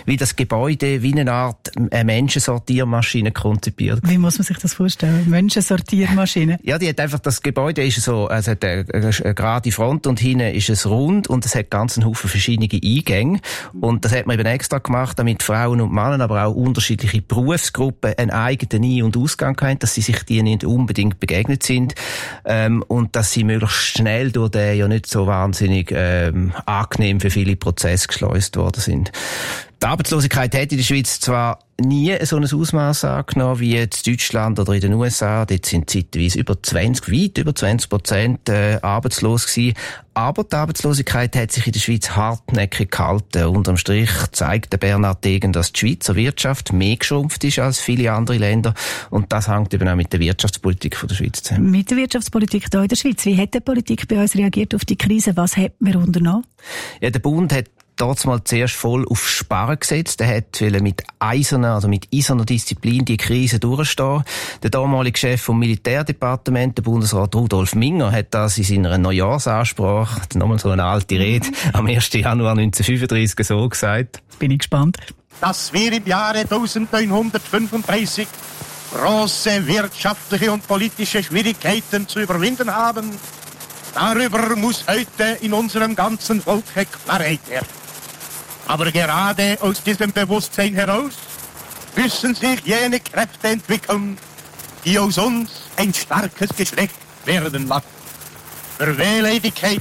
weil das Gebäude wie eine Art Menschensortiermaschine konzipiert. Wie muss man sich das vorstellen? Menschensortiermaschine? Ja, die hat einfach, das Gebäude ist so, also hat eine gerade Front und hinten ist es rund und es hat ganz einen Haufen verschiedene Eingänge. Und das hat man eben extra gemacht, damit Frauen und Männer, aber auch unterschiedliche Berufsgruppen einen eigenen Ein- und Ausgang haben, dass sie sich die nicht unbedingt begegnet sind, und dass sie möglichst schnell durch den ja nicht so wahnsinnig angenehm für viele Prozesse geschleust worden sind. Die Arbeitslosigkeit hat in der Schweiz zwar nie so ein Ausmaß angenommen wie in Deutschland oder in den USA. Dort sind zeitweise weit über 20% arbeitslos gewesen. Aber die Arbeitslosigkeit hat sich in der Schweiz hartnäckig gehalten. Unterm Strich zeigt der Bernhard Degen, dass die Schweizer Wirtschaft mehr geschrumpft ist als viele andere Länder. Und das hängt eben auch mit der Wirtschaftspolitik von der Schweiz zusammen. Mit der Wirtschaftspolitik hier in der Schweiz. Wie hat die Politik bei uns reagiert auf die Krise? Was hat man unternommen? Ja, der Bund hat dort mal zuerst voll auf Sparen gesetzt. Er hat mit eiserner Disziplin die Krise durchstehen. Der damalige Chef vom Militärdepartement, der Bundesrat Rudolf Minger, hat das in seiner Neujahrsansprache, nochmal so eine alte Rede, am 1. Januar 1935 so gesagt. Bin ich gespannt. Dass wir im Jahre 1935 große wirtschaftliche und politische Schwierigkeiten zu überwinden haben, darüber muss heute in unserem ganzen Volke Klarheit herrschen. Aber gerade aus diesem Bewusstsein heraus müssen sich jene Kräfte entwickeln, die aus uns ein starkes Geschlecht werden lassen. Für Wehleidigkeit,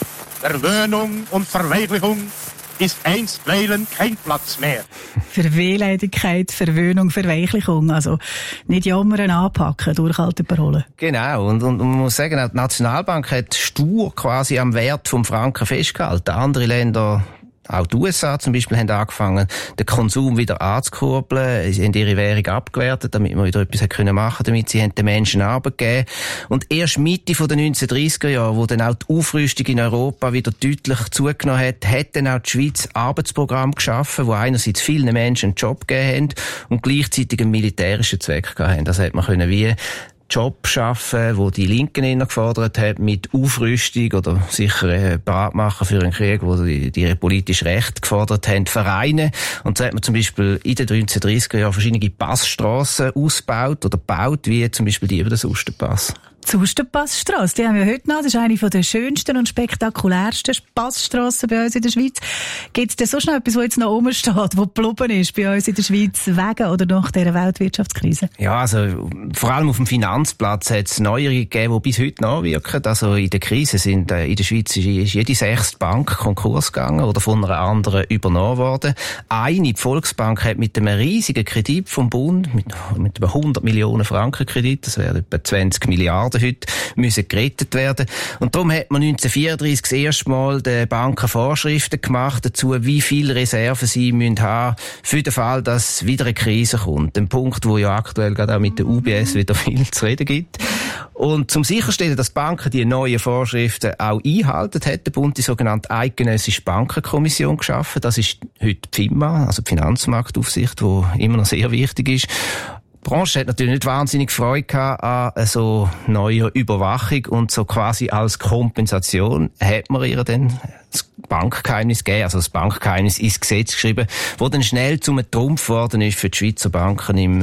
Verwöhnung und Verweichlichung ist einstweilen kein Platz mehr. Für Wehleidigkeit, Verwöhnung, Verweichlichung. Also nicht jammern, anpacken, durchhalten, Parolen. Genau. Und man muss sagen, auch die Nationalbank hat stur quasi am Wert vom Franken festgehalten. Andere Länder, auch die USA zum Beispiel, haben angefangen, den Konsum wieder anzukurbeln, haben ihre Währung abgewertet, damit man wieder etwas machen konnte, damit sie den Menschen Arbeit geben. Und erst Mitte der 1930er Jahre, wo dann auch die Aufrüstung in Europa wieder deutlich zugenommen hat dann auch die Schweiz Arbeitsprogramm geschaffen, wo einerseits vielen Menschen einen Job gegeben haben und gleichzeitig einen militärischen Zweck gehabt haben. Das hat man können wie Job schaffen, wo die Linken immer gefordert haben, mit Aufrüstung oder sicher bereit machen für einen Krieg, wo die politisch Recht gefordert haben, Vereine. Und so hat man zum Beispiel in den 1930er Jahren verschiedene Passstrassen ausgebaut oder gebaut, wie zum Beispiel die über den Susterpass. Die Susterpassstrasse, die haben wir heute noch. Das ist eine der schönsten und spektakulärsten Passstrassen bei uns in der Schweiz. Gibt es denn so schnell etwas, was jetzt noch oben steht, wo geblieben ist bei uns in der Schweiz wegen oder nach dieser Weltwirtschaftskrise? Ja, also vor allem auf dem Finanzplatz hat es Neuerungen gegeben, die bis heute nachwirken. Also in der Krise sind in der Schweiz ist jede 6. Bank Konkurs gegangen oder von einer anderen übernommen worden. Die Volksbank hat mit einem riesigen Kredit vom Bund, mit über 100 Millionen Franken Kredit, das wären etwa 20 Milliarden heute, müssen gerettet werden. Und darum hat man 1934 das erste Mal den Banken Vorschriften gemacht dazu, wie viel Reserven sie haben müssen für den Fall, dass wieder eine Krise kommt. Ein Punkt, wo ja aktuell gerade auch mit der UBS wieder viel zu reden gibt. Und zum sicherstellen, dass Banken die neuen Vorschriften auch einhalten, hat der Bund die sogenannte Eidgenössische Bankenkommission geschaffen. Das ist heute die FINMA, also die Finanzmarktaufsicht, die immer noch sehr wichtig ist. Die Branche hat natürlich nicht wahnsinnig Freude gehabt an so neuer Überwachung und so quasi als Kompensation hat man ihr dann das Bankgeheimnis gegeben, also das Bankgeheimnis ins Gesetz geschrieben, wo dann schnell zum Trumpf geworden ist für die Schweizer Banken im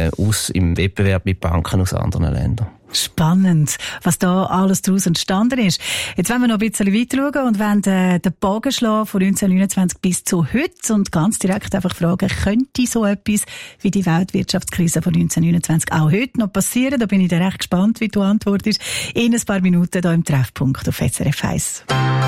Wettbewerb mit Banken aus anderen Ländern. Spannend, was da alles daraus entstanden ist. Jetzt wollen wir noch ein bisschen weiter schauen und wollen den Bogen schlagen von 1929 bis zu heute und ganz direkt einfach fragen, könnte so etwas wie die Weltwirtschaftskrise von 1929 auch heute noch passieren? Da bin ich recht gespannt, wie du antwortest. In ein paar Minuten hier im Treffpunkt auf SRF 1.